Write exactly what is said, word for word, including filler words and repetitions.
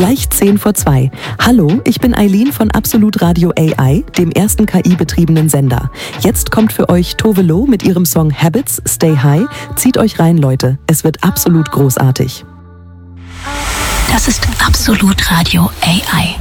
Gleich zehn vor zwei. Hallo, ich bin Eileen von Absolut Radio A I, dem ersten K I-betriebenen Sender. Jetzt kommt für euch Tove Lo mit ihrem Song Habits, Stay High. Zieht euch rein, Leute. Es wird absolut großartig. Das ist Absolut Radio A I.